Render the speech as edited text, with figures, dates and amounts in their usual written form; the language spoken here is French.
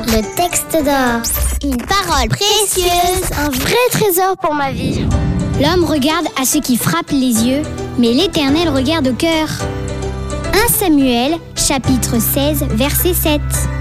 Le texte d'or. Une parole précieuse, un vrai trésor pour ma vie. L'homme regarde à ce qui frappe les yeux, mais l'Éternel regarde au cœur. 1 Samuel, chapitre 16, verset 7.